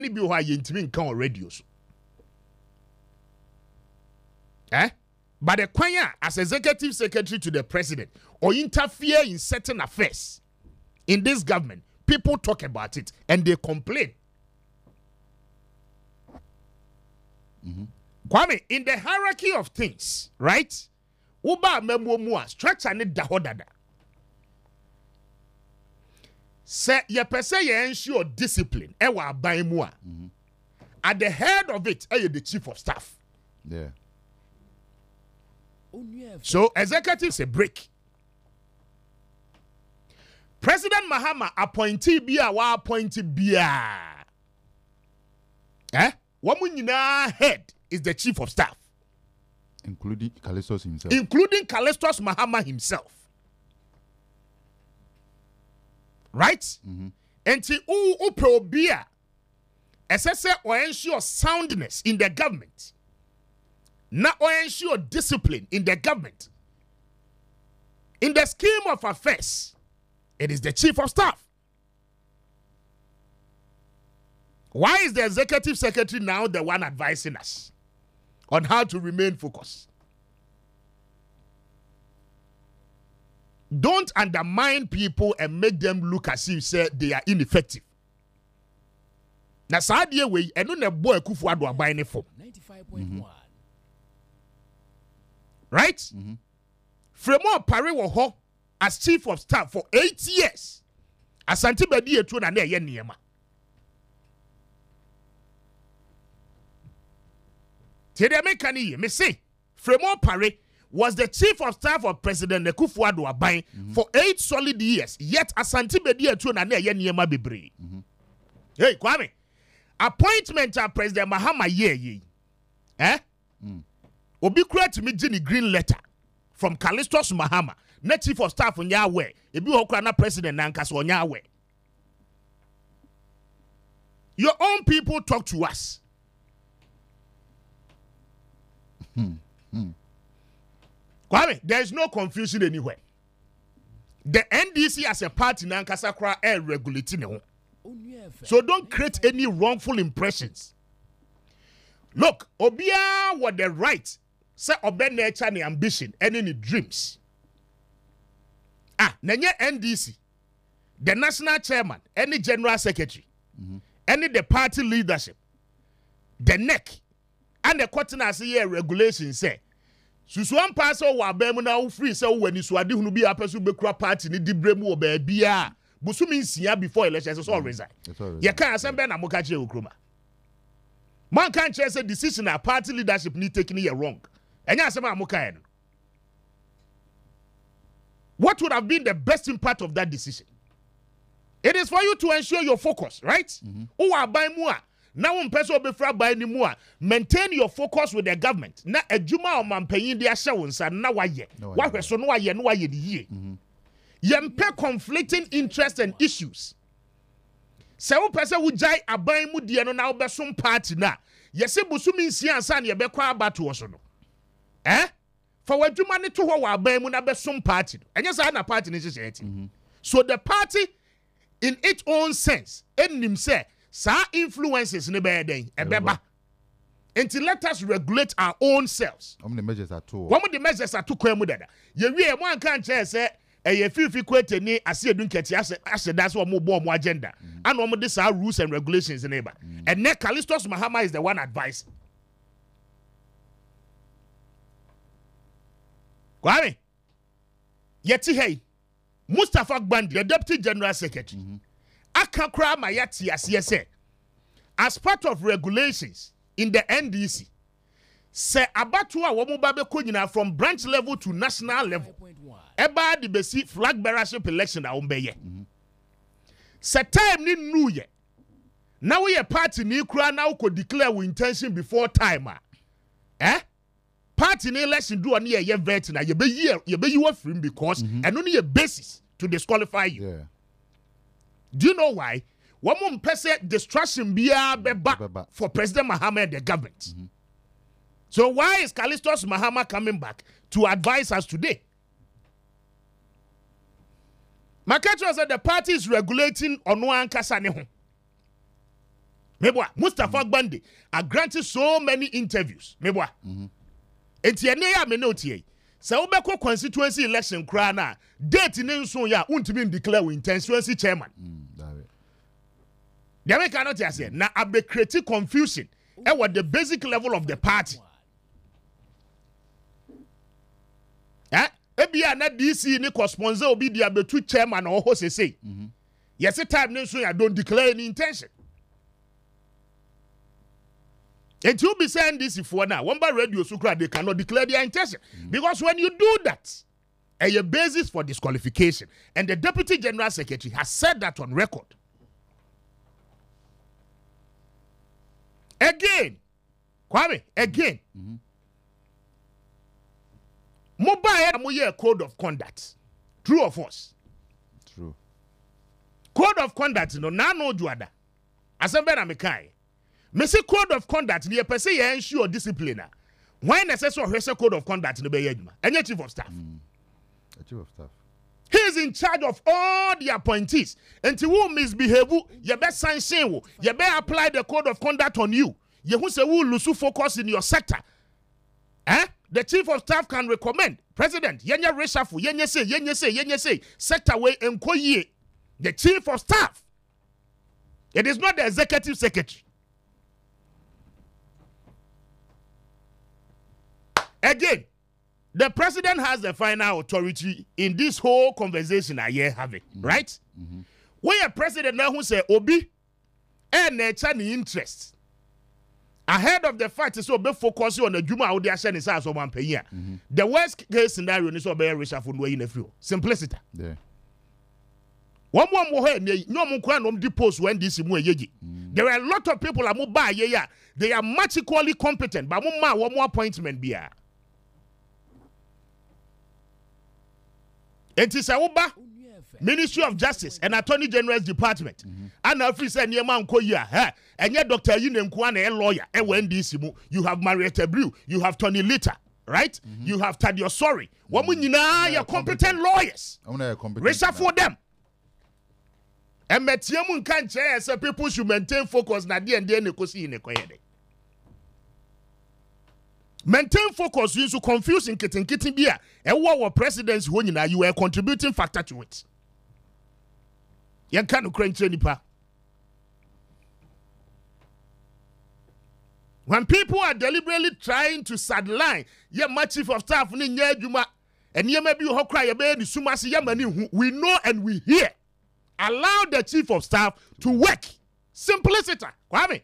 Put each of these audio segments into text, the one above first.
ni bi ho ayentimi nkan on radio so. But the Kwanya, as executive secretary to the president, or interfere in certain affairs in this government, people talk about it and they complain. Kwame, in the hierarchy of things, right? Uba memomua structure ni dahodada. Say ye pese ye ensure discipline. Ewa abaimua. At the head of it, the chief of staff. Yeah. So executive say break. President Mahama appointee biya wa appointee biya. Wamu nyina head is the chief of staff. Including Callistus himself. Including Callistus Mahama himself. Right? Enti upe biya. Essence or ensure soundness in the government. Now ensure discipline in the government. In the scheme of affairs, it is the chief of staff. Why is the executive secretary now the one advising us on how to remain focused? Don't undermine people and make them look as if say they are ineffective. Now, sadie way, and no boy Kufuor do buy any form. 95.1. Right? Fremont Pare wo ho as chief of staff for 8 years. Asante bedi etu na na ye niema. Tede me kan yi me say Fremont Pare was the chief of staff of President Kufuor do aban for 8 solid years. Yet Asante bedi etu na ye niema bebre. Hey, Kwame. Appointment of President Mahama ye. Obi create me Jenny green letter from Callistus Mahama, na chief of staff on Yahweh. Ebi hokra na president nankas on Yahweh. Your own people talk to us. Kwame, there is no confusion anywhere. The NDC as a party nankasa kra regulating. So don't create any wrongful impressions. Look, Obia was the right, say obe nature and ambition, and any dreams. Nenye NDC, the national chairman, any general secretary, any the party leadership, the neck, and the cotton as a regulation say, Susuan pass or wabemu na free so when you swadi who be a person be party ni dibremu obebia. Busumi siya before elections is all resign. You can't assemble na mokache ukruma. Man can't say a decision a party leadership need taking it wrong. And you assemble amuka. What would have been the best impact of that decision? It is for you to ensure your focus, right? Who are buying more? Now one person be fra buy anymore. Maintain your focus with the government. Na ejuma o man paying their shawons and na waye. Wa so no waye no waye die. Yempe conflicting interests and issues. Se wo pese wo jai aban mu die no na wo besom party na. Yese busumi nsia ansa na ye bekwa abato wo so no. For wadwuma ne to ho wa aban mu na besom party. Enye sa na party ne hye. So the party in its own sense, enim say sa influences ne be den ebeba. Until let us regulate our own selves. How many measures are too? One of the measures are too kwemu dada. Ye wie mo anka nche say eye fifi kwete ni asiedun keti ase that's what mo bo mo agenda. And one of these are rules and regulations in neighbor. And then Callistus Mahama is the one advising. Kwame. Yeti hey. Mustafa Gbandi, the Deputy General Secretary. Akakra Mayati as as part of regulations in the NDC, say abatua wamubabe kunyina from branch level to national level. Eba di besi flag bearership election a umbeye. Say time ni nuye. Now we a party ni kura now could declare we intention before time. Party ni election do ani ye vet na ye be you free because and only a basis to disqualify you. Yeah. Do you know why? One more person distraction beba for President Mahama and the government. So why is Callistus Mahama coming back to advise us today? Makacho said the party is regulating on one kasane. Meboa, Mustafa Gbande are granted so many interviews. Meboa. Enti ene ya me note ye. Se wobeko constituency election kra na date ne nso ya untimi declare we constituency chairman. The American not say na abe create confusion at what the basic level of the party. Ebia na DC ni co-sponsor obi dia betu chairman or ho say. Yes, a time ne nso ya don't declare any intention. And you'll be saying this for now. One by radio sukra, they cannot declare their intention. Because when you do that, a basis for disqualification. And the Deputy General Secretary has said that on record. Again, Kwame, again. Mobile code of conduct. True or false? True. Code of conduct, no, no, Juada. Asambera Mekai. Me say code of conduct ni per se ye ensure discipline. Why necessary say code of conduct no be adwuma? Any chief of staff. Chief of staff. He is in charge of all the appointees. Until who misbehave, you be sanction, you be apply the code of conduct on you. You who say who lose focus in your sector. The chief of staff can recommend president yenye reshuffle yenye say sector way enkoye. The chief of staff. It is not the executive secretary. Again, the president has the final authority in this whole conversation I hear having, right? When a president now who say Obi and nature the interest ahead of the fact is so be focus on the Juma out there saying is as one per year. The worst case scenario is so be reshuffle way in a few. Simplicity. Yeah. One more head, no more crown depots when this is there are a lot of people are mobile, yeah. They are much equally competent, but one more appointment be. It is Aoba Ministry of Justice and Attorney General's Department. And if you say near Mount Koya, and yet Dr. Yunem Kwane, a lawyer, and when this you have Marietta Brew, you have Tony Litter, right? You have Tadio Sorry. Woman, you know, you're competent lawyers. Reshuffle for them. And Metiamun can't say so people should maintain focus na di and then in a maintain focus you so confusing kitten beer and what presidents when you were a contributing factor to it. You can't crunch any pa. When people are deliberately trying to sideline, my chief of staff and you may be who cry about the sumasi yamani, we know and we hear. Allow the chief of staff to work. Simplicity. Kwame.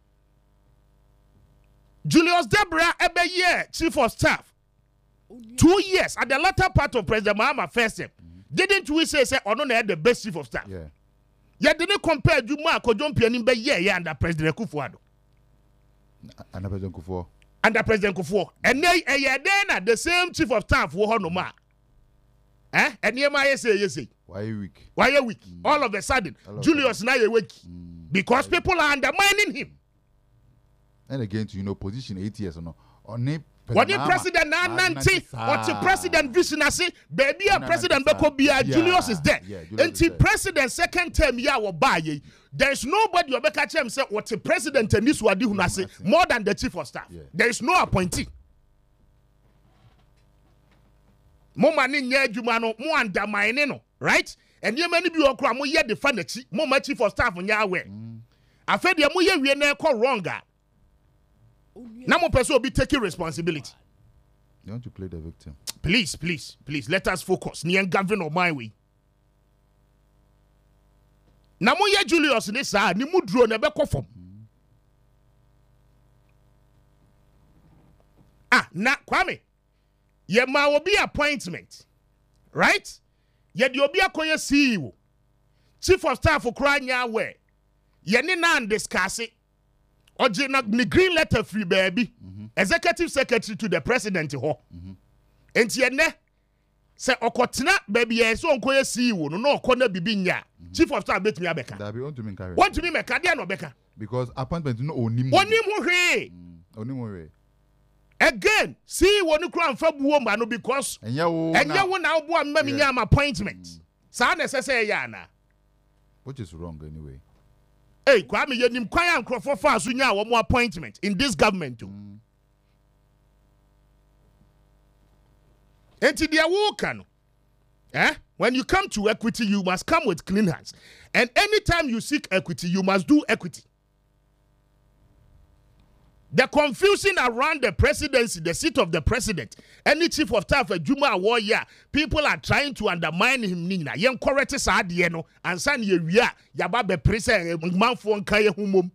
Julius Debra every year, chief of staff. 2 years at the latter part of President Mahama first term. Didn't we say Onono had the best chief of staff? Yeah. You didn't compare Juma Kojompi and Imbe under President Kufuor. Under President Kufuor. Under President Kufuor. And then the same chief of staff who Honoma. And Yemaya say. Why are you weak? Why are you weak? All of a sudden, Julius now you weak. Because people are undermining him. And again, to position 8 years or no. When the president now 90, or the president vision I say, baby, a president Beko Bia, Julius is there. And the president second term ya will buy. There is nobody who catch him say what the president and this wadi who say more than the chief of staff. There is no appointee. Mo mani nye jumano mo undermine no, right? And ye many be okra mo ye defend the mo ma chief of staff nya awe. Afa de mo ye wie na ko wronga. Na mo person will be taking responsibility. You want to play the victim? Please, let us focus. Ni govern on my way. Na mo ye Julius ni sa ni mudro na be kofom. Na Kwame. Ye ma obi appointment. Right? Ye di obi akoye CEO. Chief of staff kura nya we. Ye ni na discuss it. Oje na ni green letter free baby. Executive secretary to the president ho. Enti ye ne se okotena baby ye so onkoye CEO no okona bibi nya. Chief of staff betumi abeka. That be want to me Want to me meka dia no beka. Because appointment no onim. Onim ho hwe. Onim ho hwe. Again, see what you cry for woman because and you will now bo am appointment. Sa necessary yana. Which is wrong anyway. Hey, Kwame, you nim kwaya nkrofo fa so nya wo mo appointment in this government too. Enti dia wo kan. When you come to equity, you must come with clean hands. And anytime you seek equity, you must do equity. The confusion around the presidency, the seat of the president, any chief of staff, Juma Warrior, people are trying to undermine him. Nina, yen correct sadieno, and san ye ria, yababe president, manfon kaye humum.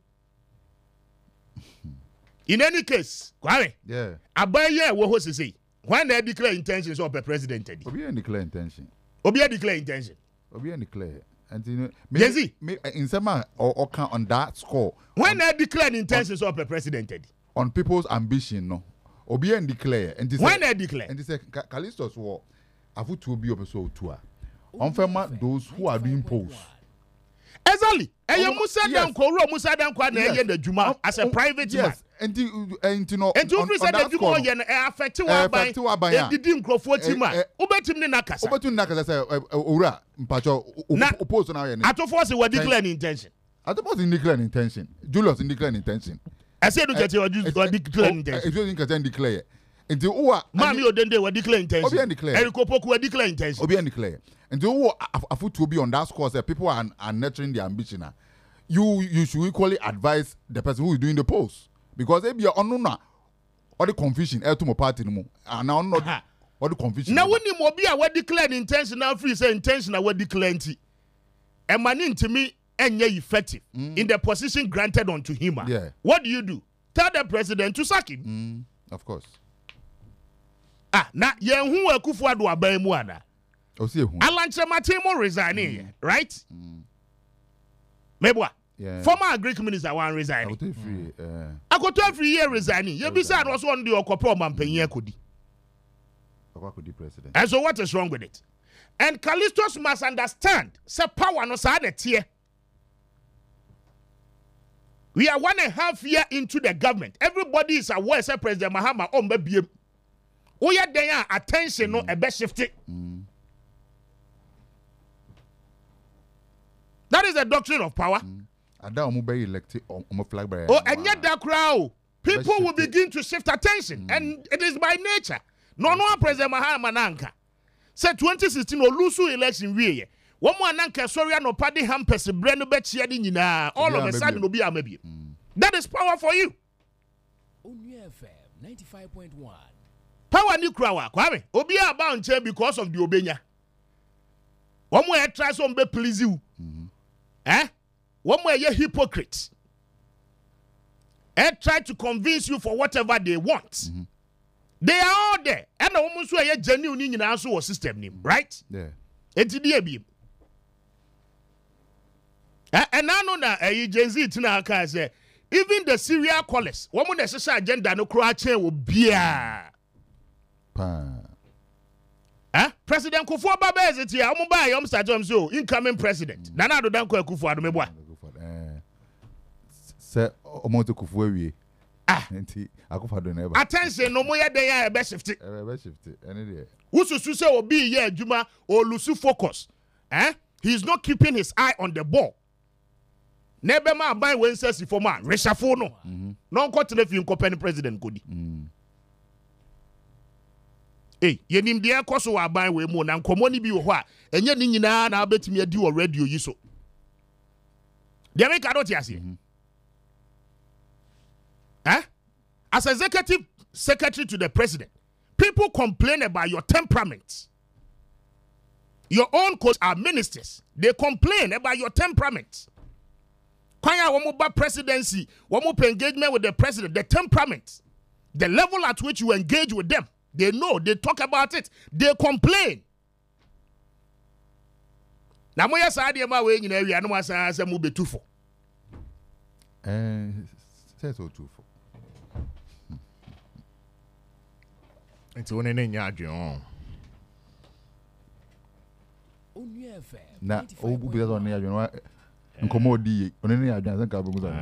In any case, Kwame, yeah, Abaye, what was he say? When they declare intentions of the president, Obi and declare intention. Obi declare intention. Obi and declare. And you know, in some or count on that score. When they declare intentions of the president, on people's ambition, no. Obi and declare. And when they declare, and they say Callistus war, afu to be episode 2. On firma those who are doing polls. Exactly. Musa Danko, Musa Danko, and the Juma as a private man. And you know, and you said that you go and affect you by the Dinko Tima. Ubetim Nakas. Ubetim Nakas, Ura, Pacho, oppose now. At of course, were declaring intention. At the most in declaring intention. Julius in declaring intention. I said to get your declaring intention. If you can declare. And the Oa, Mammy, then they were declaring intention. Obi and declare. Eric Opoku were declaring intention. Obi and declare. And the Oa, a foot to be on that score, people are nurturing their ambition. You should equally advise the person who is doing the polls. Because they be on or the confusion, to my party, and now not or the confusion. Now, when you be a declared intention, now free say intention, I will declare it. And man to me, and ye effective in the position granted unto him. Yeah. What do? Tell the president to sack him. Of course. Now, ye who are Kufuadu Abamuana. Alan Chamatemo resigning, right? Mebwa. Yeah. Former Greek minister one resigning. I got 3 years resigning. You be sad was one the Okopo Mampenye Kudi. President. And so what is wrong with it? And Callistus must understand, say power no sa here. We are 1.5 years into the government. Everybody is aware, say President Mahama on baby. We are there attention no a best shifted. That is the doctrine of power. And that be elected on flag bearer. Oh, and yet that crowd, people will begin to shift attention, and it is by nature. No, President Mahama Nanka said 2016 or Lusu election we. One more Nanka sorry no party hampers brand new bet all of a sudden will be a maybe. That is power for you. FM 95.1. Power new crowd, Kwame. Obi about because of the Obenya. One more try some be please you. One more you hypocrites. And try to convince you for whatever they want. They are all there. And almost where you genuine in our system name, right? Yeah. It's the and I know that Gen Z can say even the serial callers, one more necessary agenda no crouch will be President Kufuor Baba is it here? I'm buy so incoming president. Nana do dan ko Kufuor me boa. Say omo to Kufuor wie. Enti Akufuor do na. Attention no mo ye den ya be shift. Be shift. Any there. Ususu say obi ye adwuma or lose focus. He's not keeping his eye on the ball. Nebe ma buy when says for man. Reshuffle no. No ko tele fi company president kodi. Hey, yenim de akoso wa ban we mu na nkomo ni bi wo ho a enye ni nyina na abetimi adi wo radio yi so. De make adot yase. As executive secretary to the president, people complain about your temperament. Your own coach are ministers. They complain about your temperament. Kwanya womuba presidency, womupa engagement with the president, the temperament, the level at which you engage with them. They know, they talk about it, they complain. Na moya sa ade ma we nyina wi anu asa asa mu betufo. Say so tufo. Nti woni ne nya adwen. Na obu bi zo ne adwen nkomo odi oni ne adwen san ka bu zo.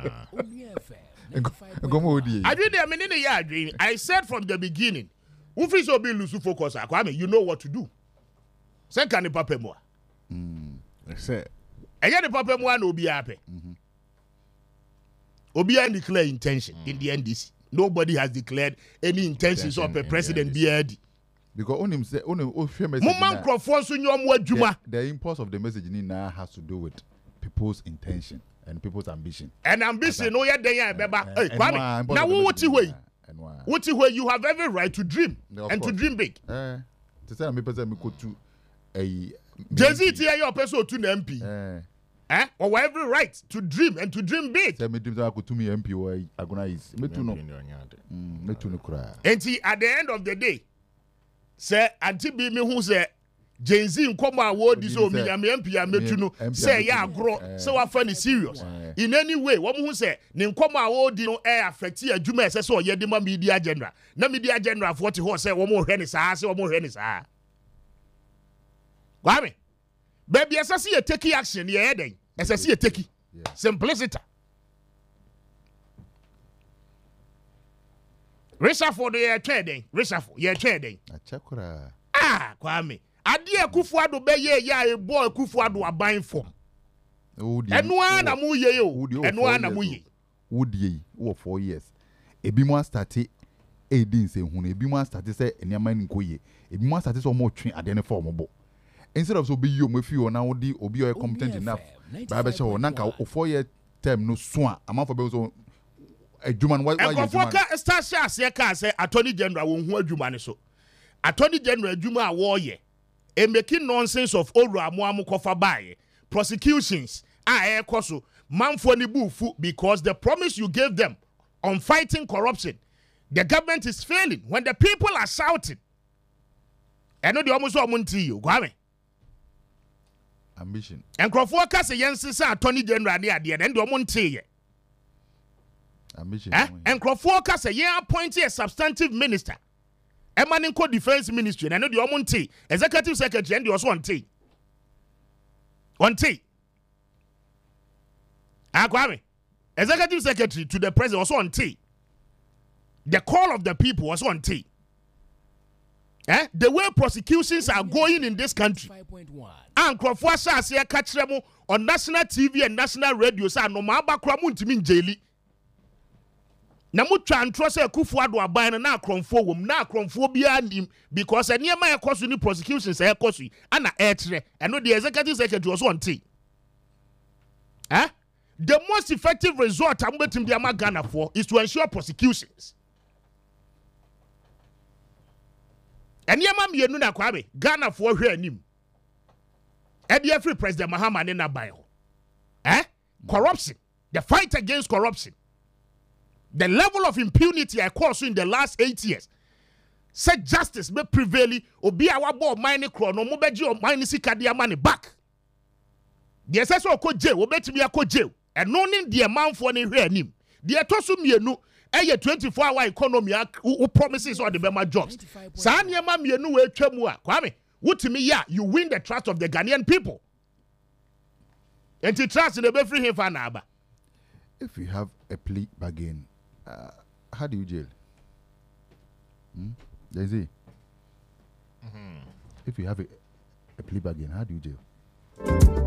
Nkomo odi. Adwen dey me ne ya adwen. I said from the beginning. Ufri so be lose focus Kwame, you know what to do. Say can the papa mo. Say Enya the papa mo na obi ape. Obiya declare intention in the NDC. Nobody has declared any intentions of a president BRD. Because on him say on him Mumman Crawford so the impulse of the message now has to do with people's intention and people's ambition. And ambition no ya dey beba. Hey, Kwame. Now what you have every right to dream and to dream big. To say me person me go to a Jay-Z tia your person to the MP. Or every right to dream and to dream big. Say me dream that I could to me MP or agona is. Me too no. Me too no cry. And at the end of the day, say anti be me who say Jay-Z nkomo award this o me MP ametu no say ya agro say wa fa ni serious. In any way, wo who say ne nkomo award no affect adwuma say so ye de ma media general. Na media general 40 ho say wo mo hwe ni saa say wo mo hwe ni saa. Kwame baby, assassin you take action, you're heading. Assassin you take simplicity. Reshuffle the trading. Reshuffle, you're trading. Kwame. Adia Kufuado be ye a boy Kufuado a buying form. And one amuye yo. And one amuye. Would ye, 4 years. A bimwa started a din say, when a bimwa started say, and your mind go ye. A bimwa started so more train at any form. Instead of so be you with you now the obi or competent enough. Bible show nanka 4-year term no swan. Amount for be so a human why you start say Attorney General won hu adwuma so. Attorney General adwuma warrior. E making nonsense of Olu Amoamu kofa bae. Prosecutions e koso manfo ni bufu because the promise you gave them on fighting corruption, the government is failing when the people are shouting. I know the almost omunti you. Kwame. Ambition. And Crawford say Yensis Attorney General near the end of Monte. Ambition. And Crawford say appointed a substantive minister. Emaninko Defense Ministry. And I know the Omonte. Executive Secretary and the also on T. On T. Kwame. Executive Secretary to the President also on T. The call of the people was on T. The way prosecutions are going in this country. And Crawford says here catch them on national TV and national radio say no ma ba kra mu ntimi njeli. Na mu twa ntro say Kufuado aban na Crawford wom na Crawford bia nim because eniema e koso ni prosecutions e koso ana e kire eno the executive secretary was on T. The most effective result am betim dia ma Ghana for is to ensure prosecutions. And yama mienu na Kwame Ghana for hwe anim. E every President Mahama ne na bai ho. Corruption, the fight against corruption. The level of impunity I caused in the last 8 years. Said justice may prevail obi a wabo mine kro no mo beji o mine sika dia money back. The assessor ko jail obetimi akọ jail. And no nin the man for ne hwe anim. The etosu mienu a 24-hour economy who promises all the Bema jobs. Sanyama mienu we twemu a Kwame wutimi ya you win the trust of the Ghanaian people. And to trust in the free him for naba. If you have a plea bargain, how do you jail? Jay-Z. If you have a plea bargain, how do you jail?